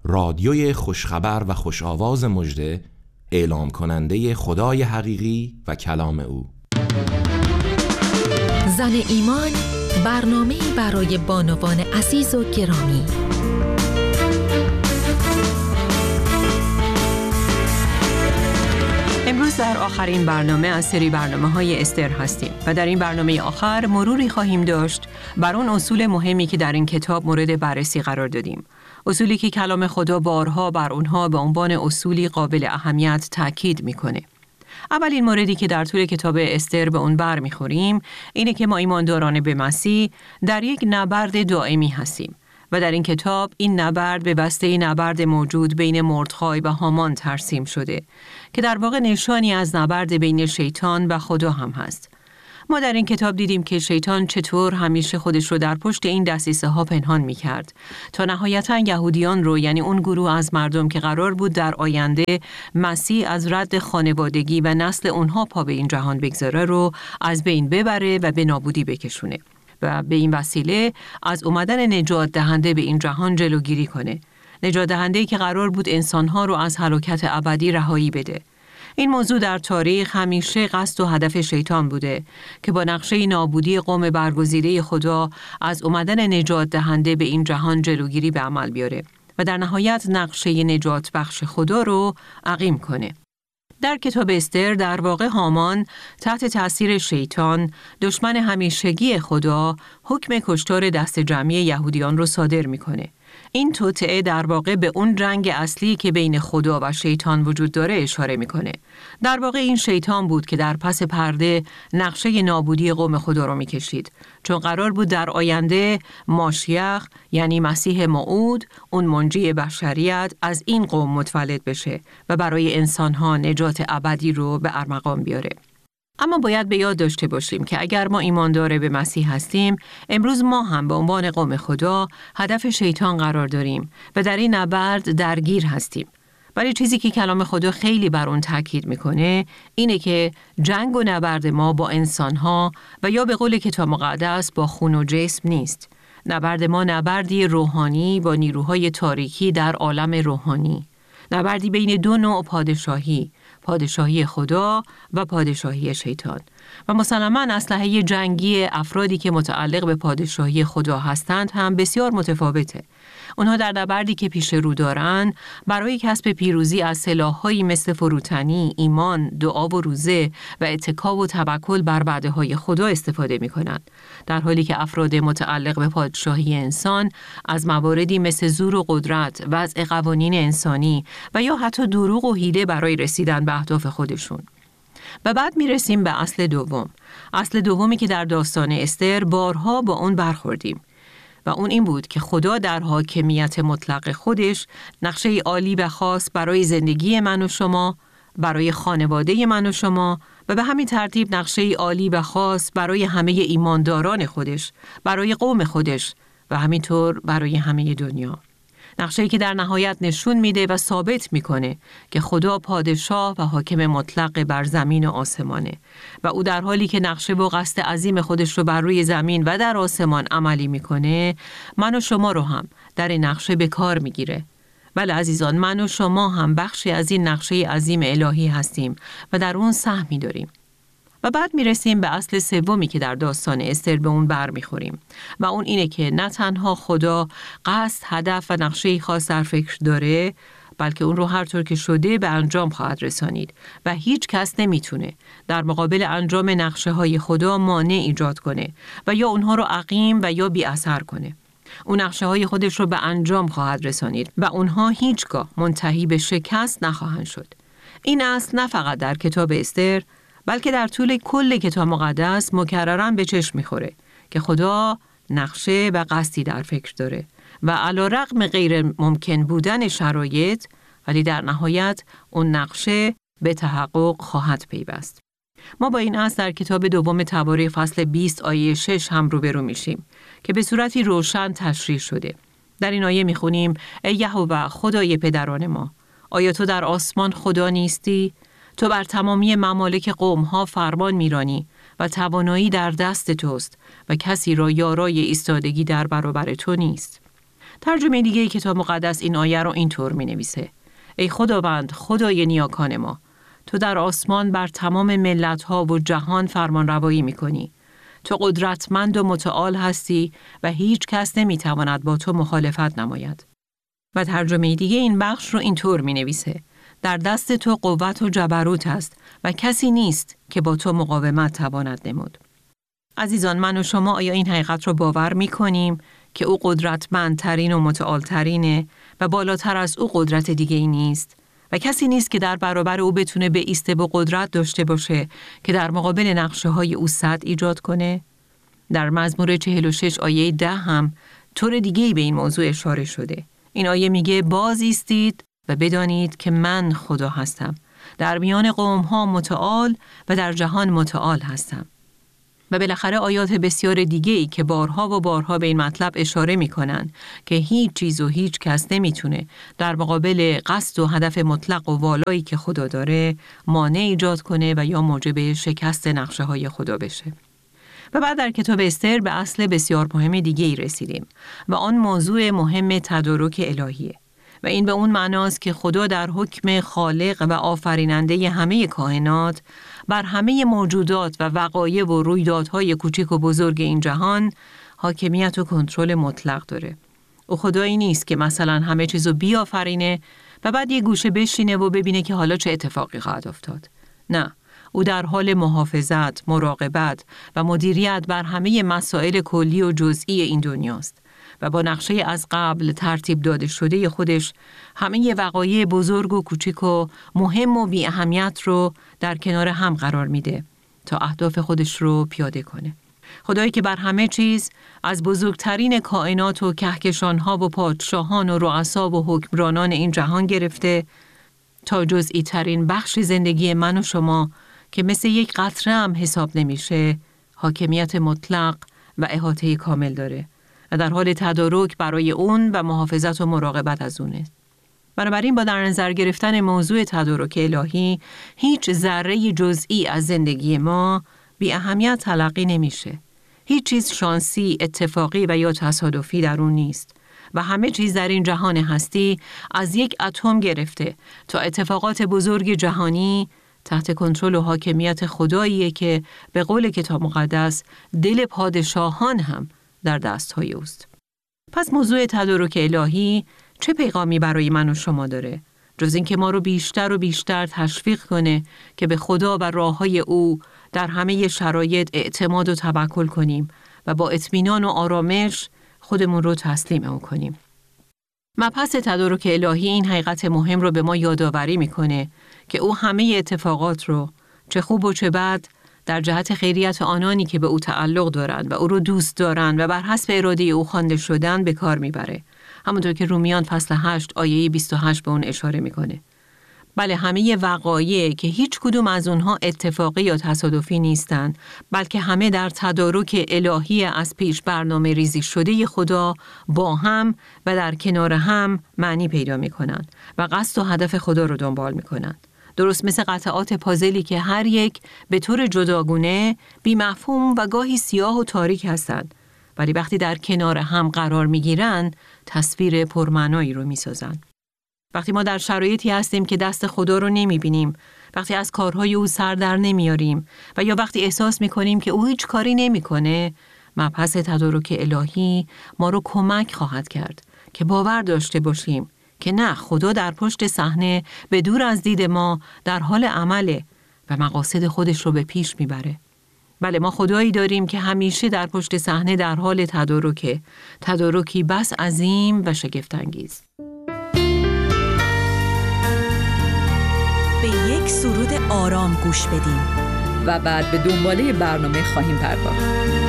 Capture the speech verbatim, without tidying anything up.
رادیوی خوشخبر و خوشآواز مژده، اعلام کننده خدای حقیقی و کلام او. زن ایمان، برنامه‌ای برای بانوان عزیز و گرامی. امروز در آخرین برنامه از سری برنامه‌های استر هستیم و در این برنامه آخر مروری خواهیم داشت بر اون اصول مهمی که در این کتاب مورد بررسی قرار دادیم. اصولی که کلام خدا بارها بر اونها به عنوان اصولی قابل اهمیت تاکید میکنه. اولین موردی که در طول کتاب استر به اون بر میخوریم اینه که ما ایمانداران به مسیح در یک نبرد دائمی هستیم و در این کتاب این نبرد به واسطه نبرد موجود بین مردخای و هامان ترسیم شده که در واقع نشانی از نبرد بین شیطان و خدا هم هست. ما در این کتاب دیدیم که شیطان چطور همیشه خودش رو در پشت این دسیسه ها پنهان می کرد تا نهایتاً یهودیان رو، یعنی اون گروه از مردم که قرار بود در آینده مسیح از رد خانوادگی و نسل اونها پا به این جهان بگذاره رو از بین ببره و به نابودی بکشونه و به این وسیله از اومدن نجات دهنده به این جهان جلوگیری کنه. نجات دهنده‌ای که قرار بود انسانها رو از هلاکت ابدی رهایی بده. این موضوع در تاریخ همیشه قصد و هدف شیطان بوده که با نقشه نابودی قوم برگزیده خدا از اومدن نجات دهنده به این جهان جلوگیری به عمل بیاره و در نهایت نقشه نجات بخش خدا رو عقیم کنه. در کتاب استر در واقع هامان تحت تأثیر شیطان، دشمن همیشگی خدا، حکم کشتار دست جمعی یهودیان رو صادر میکنه. این توطئه در واقع به اون جنگ اصلی که بین خدا و شیطان وجود داره اشاره میکنه. در واقع این شیطان بود که در پس پرده نقشه نابودی قوم خدا رو میکشید، چون قرار بود در آینده ماشیخ، یعنی مسیح موعود، اون منجی بشریت، از این قوم متولد بشه و برای انسانها نجات ابدی رو به ارمغان بیاره. اما باید به یاد داشته باشیم که اگر ما ایماندار به مسیح هستیم، امروز ما هم به عنوان قوم خدا هدف شیطان قرار داریم و در این نبرد درگیر هستیم. ولی چیزی که کلام خدا خیلی بر اون تاکید میکنه اینه که جنگ و نبرد ما با انسانها و یا به قول کتاب مقدس با خون و جسم نیست. نبرد ما نبردی روحانی با نیروهای تاریکی در عالم روحانی. نبردی بین دو نوع پادشاهی، پادشاهی خدا و پادشاهی شیطان. و مسلماً اسلحه جنگی افرادی که متعلق به پادشاهی خدا هستند هم بسیار متفاوته. اونها در نبردی که پیش رو دارن برای کسب پیروزی از سلاح‌هایی مثل فروتنی، ایمان، دعا و روزه و اتکا و توکل بر وعده‌های خدا استفاده می‌کنند، در حالی که افراد متعلق به پادشاهی انسان از مواردی مثل زور و قدرت، وضع قوانین انسانی و یا حتی دروغ و حیله برای رسیدن به اهداف خودشون. و بعد میرسیم به اصل دوم. اصل دومی که در داستان استر بارها با اون برخوردیم و اون این بود که خدا در حاکمیت مطلق خودش نقشه عالی و خاص برای زندگی من و شما، برای خانواده من و شما و به همین ترتیب نقشه عالی و خاص برای همه ایمانداران خودش، برای قوم خودش و همینطور برای همه دنیا. نقشه‌ای که در نهایت نشون میده و ثابت میکنه که خدا پادشاه و حاکم مطلق بر زمین و آسمانه و او در حالی که نقشه و قصد عظیم خودش رو بر روی زمین و در آسمان عملی میکنه، من و شما رو هم در این نقشه به کار میگیره. بله عزیزان، من و شما هم بخشی از این نقشه عظیم الهی هستیم و در اون سهمی داریم. و بعد میرسیم به اصل سومی که در داستان استر به اون بر میخوریم و اون اینه که نه تنها خدا قصد، هدف و نقشه خاص در فکر داره، بلکه اون رو هر طور که شده به انجام خواهد رسانید و هیچ کس نمیتونه در مقابل انجام نقشه های خدا مانع ایجاد کنه و یا اونها رو عقیم و یا بی اثر کنه. اون نقشه های خودش رو به انجام خواهد رسانید و اونها هیچگاه منتهی به شکست نخواهند شد. این اصل نه فقط در کتاب استر، بلکه در طول کل کتاب مقدس مکرراً به چشم میخوره که خدا نقشه و قصدی در فکر داره و علی رغم غیر ممکن بودن شرایط، ولی در نهایت اون نقشه به تحقق خواهد پیوست. ما با این اصل در کتاب دوم تبارک فصل بیست آیه شش هم روبرو میشیم که به صورتی روشن تشریح شده. در این آیه میخونیم: ای یهوه خدای پدران ما، آیا تو در آسمان خدا نیستی؟ تو بر تمامی ممالک قومها فرمان میرانی و توانایی در دست توست و کسی را یارای ایستادگی در برابر تو نیست. ترجمه دیگه کتاب مقدس این آیه رو اینطور می‌نویسه: ای خداوند، خدای نیاکان ما، تو در آسمان بر تمام ملت‌ها و جهان فرمان روایی می‌کنی. تو قدرتمند و متعال هستی و هیچ کس نمی‌تواند با تو مخالفت نماید. و ترجمه دیگه این بخش رو اینطور می‌نویسه: در دست تو قوت و جبروت است و کسی نیست که با تو مقاومت تواند نمود. عزیزان، من و شما آیا این حقیقت رو باور می‌کنیم که او قدرتمندترین و متعالترینه و بالاتر از او قدرت دیگه ای نیست و کسی نیست که در برابر او بتونه بایسته و قدرت داشته باشه که در مقابل نقشه‌های او سد ایجاد کنه؟ در مزمور چهل و شش آیه ده هم طور دیگه‌ای به این موضوع اشاره شده. این آیه میگه: باز ایستید و بدانید که من خدا هستم. در میان قوم‌ها متعال و در جهان متعال هستم. و بالاخره آیات بسیار دیگه‌ای که بارها و بارها به این مطلب اشاره می‌کنن که هیچ چیز و هیچ کس نمیتونه در مقابل قصد و هدف مطلق و والایی که خدا داره مانع ایجاد کنه و یا موجب شکست نقشه‌های خدا بشه. و بعد در کتاب استر به اصل بسیار مهم دیگه‌ای رسیدیم و آن موضوع مهم تدارک الهیه. و این به اون معناست که خدا در حکم خالق و آفریننده همه کائنات بر همه موجودات و وقایع و رویدادهای کوچک و بزرگ این جهان حاکمیت و کنترل مطلق داره. او خدایی نیست که مثلا همه چیزو بیافرینه و بعد یه گوشه بشینه و ببینه که حالا چه اتفاقی خواهد افتاد. نه، او در حال محافظت، مراقبت و مدیریت بر همه مسائل کلی و جزئی این دنیاست و با نقشه از قبل ترتیب داده شده خودش همه وقایع بزرگ و کوچک و مهم و بی اهمیت رو در کنار هم قرار میده تا اهداف خودش رو پیاده کنه. خدایی که بر همه چیز از بزرگترین کائنات و کهکشانها و پادشاهان و رؤسا و حکمرانان این جهان گرفته تا جزئی ترین بخش زندگی من و شما که مثل یک قطره هم حساب نمیشه حاکمیت مطلق و احاطه کامل داره و در حال تدارک برای اون و محافظت و مراقبت از اونه. بنابراین با در نظر گرفتن موضوع تدارک الهی هیچ ذره جزئی از زندگی ما بی اهمیت تلقی نمیشه. هیچ چیز شانسی، اتفاقی و یا تصادفی در اون نیست و همه چیز در این جهان هستی از یک اتم گرفته تا اتفاقات بزرگ جهانی تحت کنترل و حاکمیت خداییه که به قول کتاب مقدس دل پادشاهان هم در دست‌های اوست. پس موضوع تدارک الهی چه پیغامی برای من و شما داره؟ جز اینکه ما رو بیشتر و بیشتر تشویق کنه که به خدا و راه‌های او در همه شرایط اعتماد و توکل کنیم و با اطمینان و آرامش خودمون رو تسلیم اون کنیم. مبحث تدارک الهی این حقیقت مهم رو به ما یادآوری میکنه که او همه اتفاقات رو چه خوب و چه بد در جهت خیریت آنانی که به او تعلق دارند و او رو دوست دارند و بر حسب اراده او خوانده شدن به کار میبره. همونطور که رومیان فصل هشت آیه بیست و هشت به اون اشاره میکنه. بله، همه وقایع که هیچ کدوم از اونها اتفاقی یا تصادفی نیستند، بلکه همه در تدارک الهی از پیش برنامه ریزی شده خدا با هم و در کنار هم معنی پیدا میکنند و قصد و هدف خدا رو دنبال میکنند. درست مثل قطعات پازلی که هر یک به طور جداگونه، بی مفهوم و گاهی سیاه و تاریک هستند، ولی وقتی در کنار هم قرار میگیرند، تصویر پرمعنایی رو میسازند. وقتی ما در شرایطی هستیم که دست خدا رو نمیبینیم، وقتی از کارهای او سر در نمیاریم و یا وقتی احساس میکنیم که او هیچ کاری نمیکنه، مبحث تدارک الهی ما رو کمک خواهد کرد که باور داشته باشیم که نه، خدا در پشت صحنه به دور از دید ما در حال عمله و مقاصد خودش رو به پیش میبره. بله، ما خدایی داریم که همیشه در پشت صحنه در حال تدارکه، تدارکی بس عظیم و شگفت‌انگیز. به یک سرود آرام گوش بدیم و بعد به دنباله برنامه خواهیم پرداخت.